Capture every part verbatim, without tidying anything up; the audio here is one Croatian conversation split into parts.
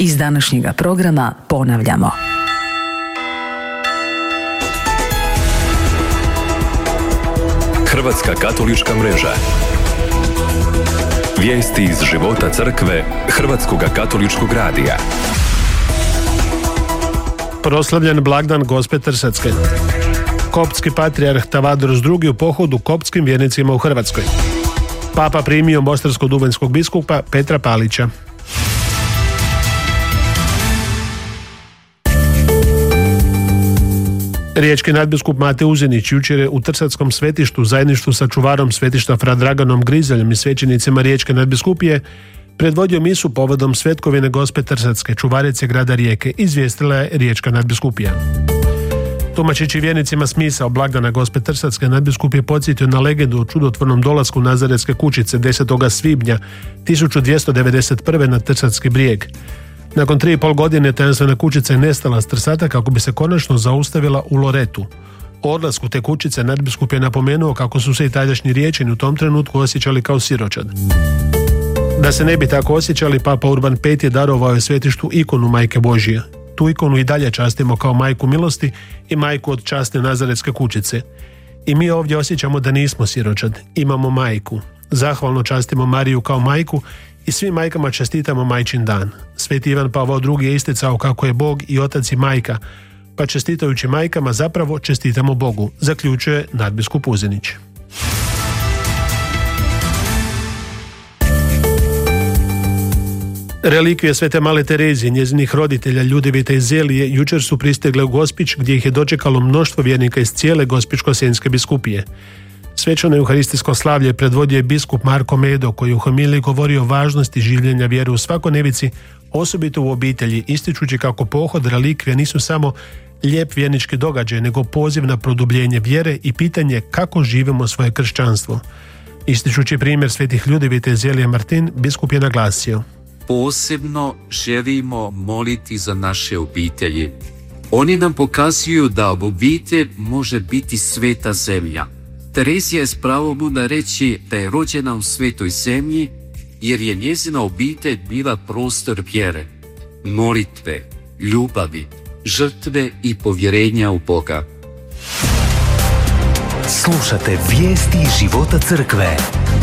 Iz današnjega programa ponavljamo. Hrvatska katolička mreža. Vijesti iz života crkve Hrvatskoga katoličkog radija. Proslavljen blagdan Gospe Trsatske. Koptski patrijarh Tavadros drugi u pohodu koptskim vjernicima u Hrvatskoj. Papa primio mostarsko-duvanjskog biskupa Petra Palića. Riječki nadbiskup Mate Uzinić jučer je u Trsatskom svetištu u zajedništvu sa čuvarom svetišta fra Draganom Grizeljem i svećenicima Riječke nadbiskupije predvodio misu povodom svetkovine Gospe Trsatske, čuvarice grada Rijeke, izvijestila je Riječka nadbiskupija. Tumačeći vjernicima smisao blagdana Gospe Trsatske, nadbiskup je podsjetio na legendu o čudotvornom dolasku Nazaretske kućice desetog svibnja tisuću dvjesto devedeset prve na Trsatski brijeg. Nakon tri i pol godine tajanstvena kućica je nestala s Trsata kako bi se konačno zaustavila u Loretu. O odlasku te kućice nadbiskup je napomenuo kako su se i tadašnji Riječani u tom trenutku osjećali kao siročad. Da se ne bi tako osjećali, Papa Urban peti je darovao je svetištu ikonu Majke Božije. Tu ikonu i dalje častimo kao majku milosti i majku od časne Nazaretske kućice. I mi ovdje osjećamo da nismo siročad, imamo majku. Zahvalno častimo Mariju kao majku i svim majkama čestitamo Majčin dan. Sveti Ivan Pavao drugi je isticao kako je Bog i Otac i majka, pa čestitajući majkama zapravo čestitamo Bogu, zaključuje nadbiskup Uzinić. Relikvije Svete Male Terezije, njezinih roditelja Ljudevita i Zelije, jučer su pristigle u Gospić gdje ih je dočekalo mnoštvo vjernika iz cijele Gospićko-senjske biskupije. Svečano euharistijsko slavlje predvodio je biskup Marko Medo, koji u homiliji govorio o važnosti življenja vjere u svakodnevici, osobito u obitelji, ističući kako pohod relikvija nisu samo lijep vjernički događaj, nego poziv na produbljenje vjere i pitanje kako živimo svoje kršćanstvo. Ističući primjer svetih Ljudevita i Zelije Martin, biskup je naglasio: posebno želimo moliti za naše obitelji. Oni nam pokazuju da obitelj može biti sveta zemlja. Terezija je s pravom da reći da je rođena u svetoj zemlji, jer je njezina obitelj bila prostor vjere, molitve, ljubavi, žrtve i povjerenja u Boga. Slušate vijesti iz života crkve.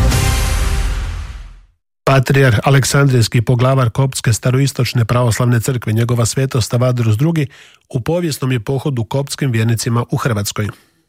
Patrijarh Aleksandrijski poglavar Koptske staroistočne pravoslavne crkve, njegova svetost Tavadros drugi, u povijesnom je pohodu koptskim vjernicima u Hrvatskoj.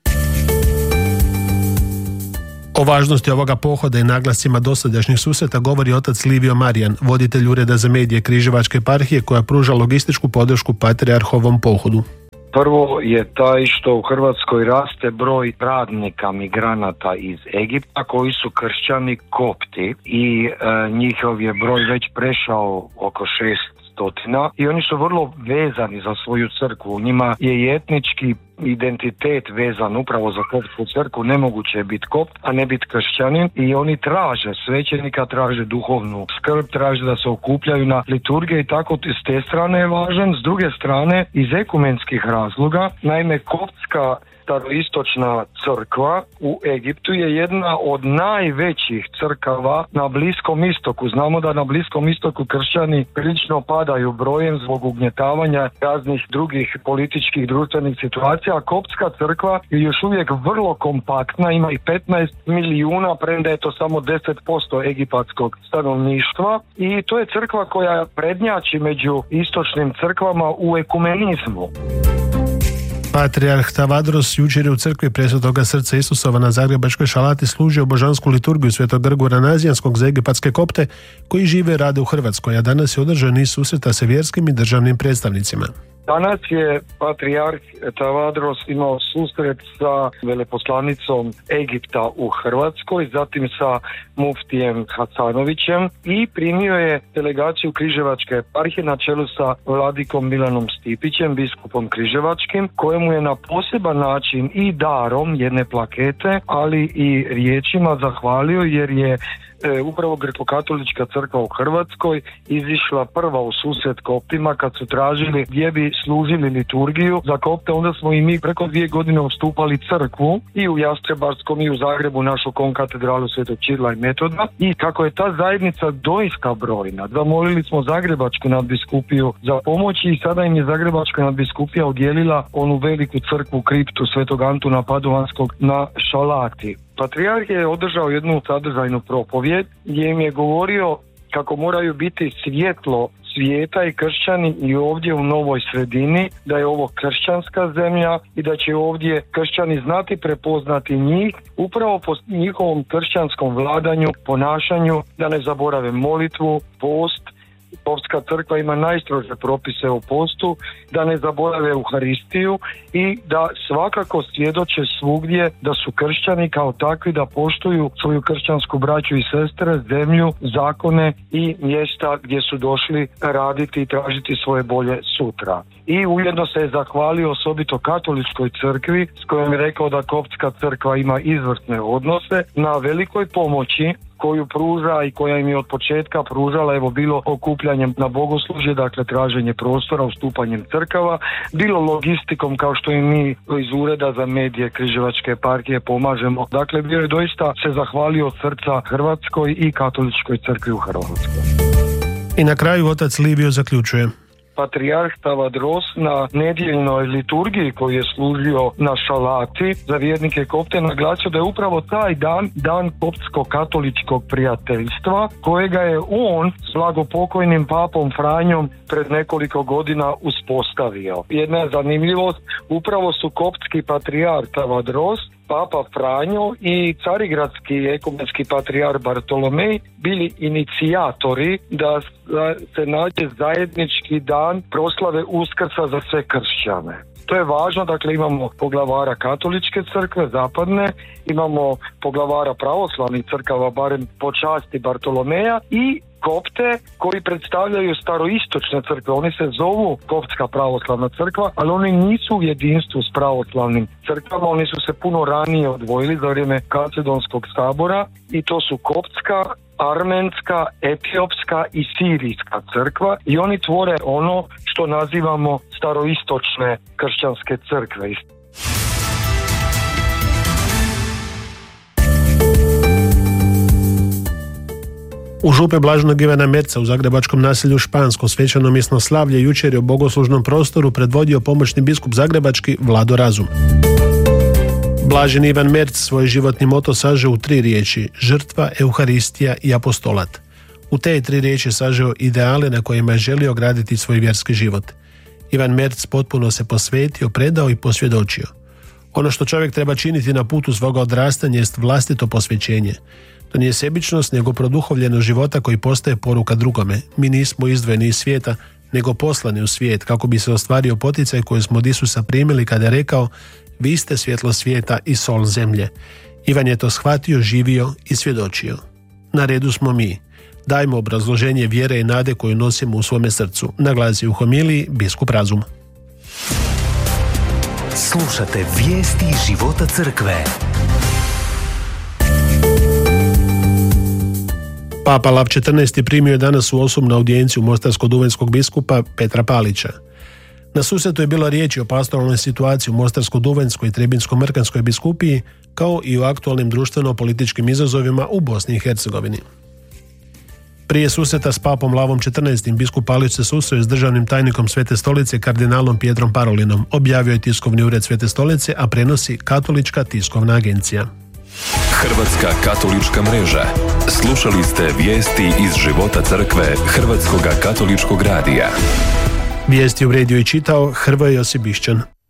O važnosti ovoga pohoda i naglascima dosadašnjih susreta govori otac Livio Marijan, voditelj Ureda za medije Križevačke eparhije, koja pruža logističku podršku patrijarhovom pohodu. Prvo je taj što u Hrvatskoj raste broj radnika migranata iz Egipta koji su kršćani Kopti i e, njihov je broj već prešao oko šest stotina i oni su vrlo vezani za svoju crkvu. Njima je i etnički identitet vezan upravo za koptsku crkvu, nemoguće je biti kopt, a ne biti kršćanin, i oni traže svećenika, traže duhovnu skrb, traže da se okupljaju na liturgije i tako s te strane je važan. S druge strane, iz ekumenskih razloga, naime koptska staroistočna crkva u Egiptu je jedna od najvećih crkava na Bliskom istoku. Znamo da na Bliskom istoku kršćani prilično padaju brojem zbog ugnjetavanja raznih drugih političkih društvenih situacija, a koptska crkva je još uvijek vrlo kompaktna, ima i petnaest milijuna, premda je to samo deset posto egipatskog stanovništva, i to je crkva koja prednjači među istočnim crkvama u ekumenizmu. Patrijarh Tavadros jučer je u crkvi Presvetoga srca Isusova na Zagrebačkoj šalati služio božansku liturgiju Svetog Grgora Nazijanskog za egipatske kopte koji žive i rade u Hrvatskoj, a danas je održan niz susreta sa vjerskim i državnim predstavnicima. Danas je patrijarh Tavadros imao susret sa veleposlanicom Egipta u Hrvatskoj, zatim sa muftijem Hasanovićem, i primio je delegaciju Križevačke eparhije na čelu sa vladikom Milanom Stipićem, biskupom Križevačkim, kojemu je na poseban način i darom jedne plakete, ali i riječima zahvalio jer je e, upravo Grekokatolička crkva u Hrvatskoj izišla prva u susret koptima kad su tražili gdje bi služili liturgiju za kopte. Onda smo i mi preko dvije godine ustupali crkvu i u Jastrebarskom i u Zagrebu našu konkatedralu Svetog Čirila i Metoda. I kako je ta zajednica doista brojna, zamolili smo Zagrebačku nadbiskupiju za pomoć i sada im je Zagrebačka nadbiskupija udjelila onu veliku crkvu kriptu Svetog Antuna Padovanskog na Šalati. Patrijarh je održao jednu sadržajnu propovijed gdje im je govorio kako moraju biti svjetlo svijeta i kršćani i ovdje u novoj sredini, da je ovo kršćanska zemlja i da će ovdje kršćani znati prepoznati njih upravo po njihovom kršćanskom vladanju, ponašanju, da ne zaborave molitvu, post. Koptska crkva ima najstrože propise o postu, da ne zaborave Euharistiju i da svakako svjedoče svugdje da su kršćani kao takvi, da poštuju svoju kršćansku braću i sestre, zemlju, zakone i mjesta gdje su došli raditi i tražiti svoje bolje sutra. I ujedno se je zahvalio osobito Katoličkoj crkvi s kojom je rekao da Koptska crkva ima izvrsne odnose na velikoj pomoći koju pruža i koja im je od početka pružala, evo bilo okupljanjem na bogoslužje, dakle traženje prostora, ustupanjem crkava, bilo logistikom kao što i mi iz Ureda za medije Križevačke eparhije pomažemo. Dakle, bio je doista se zahvalio od srca Hrvatskoj i Katoličkoj crkvi u Hrvatskoj. I na kraju otac Livio zaključuje. Patrijarh Tavadros na nedjeljnoj liturgiji koji je služio na Šalati za vjernike kopte naglasio da je upravo taj dan dan koptsko-katoličkog prijateljstva kojega je on s blagopokojnim papom Franjom pred nekoliko godina uspostavio. Jedna zanimljivost, upravo su koptski patrijarh Tavadros, Papa Franjo i carigradski ekumenski patrijarh Bartolomej bili inicijatori da se nađe zajednički dan proslave Uskrsa za sve kršćane. To je važno, dakle imamo poglavara Katoličke crkve zapadne, imamo poglavara pravoslavnih crkava, barem po časti Bartolomeja, i kopte koji predstavljaju staroistočne crkve. Oni se zovu Koptska pravoslavna crkva, ali oni nisu u jedinstvu s pravoslavnim crkvama, oni su se puno ranije odvojili za vrijeme Kalcedonskog sabora i to su Koptska, Armenska, Etiopska i Sirijska crkva i oni tvore ono što nazivamo staroistočne kršćanske crkve. U župe Blaženog Ivana Merca u zagrebačkom naselju Špansko svećano mjesno slavlje jučer je u bogoslužnom prostoru predvodio pomoćni biskup zagrebački Vlado Razum. Blaženi Ivan Merc svoj životni moto sažeo u tri riječi: žrtva, Euharistija i apostolat. U te tri riječi sažeo ideale na kojima je želio graditi svoj vjerski život. Ivan Merc potpuno se posvetio, predao i posvjedočio. Ono što čovjek treba činiti na putu svoga odrastanja jest vlastito posvećenje. To nije sebičnost, nego produhovljeno života koji postaje poruka drugome. Mi nismo izdvojeni iz svijeta, nego poslani u svijet, kako bi se ostvario poticaj koji smo od Isusa primili kada je rekao: vi ste svjetlo svijeta i sol zemlje. Ivan je to shvatio, živio i svjedočio. Na redu smo mi. Dajmo obrazloženje vjere i nade koju nosimo u svome srcu. Naglasi u homiliji biskup Razum. Slušate vijesti života crkve. Papa Lav četrnaesti primio je danas u osobnu audijenciju mostarsko-duvanjskog biskupa Petra Palića. Na susretu je bilo riječi o pastoralnoj situaciji u Mostarsko-duvanjskoj i Trebinsko-mrkanskoj biskupiji, kao i o aktualnim društveno-političkim izazovima u Bosni i Hercegovini. Prije susreta s papom Lavom četrnaestim biskup Palić se susreo s državnim tajnikom Svete stolice kardinalom Pietrom Parolinom, objavio je tiskovni ured Svete stolice, a prenosi Katolička tiskovna agencija. Hrvatska katolička mreža. Slušali ste vijesti iz života crkve Hrvatskoga katoličkog radija. Vijesti uredio i čitao Hrvoje Josip Bišćan.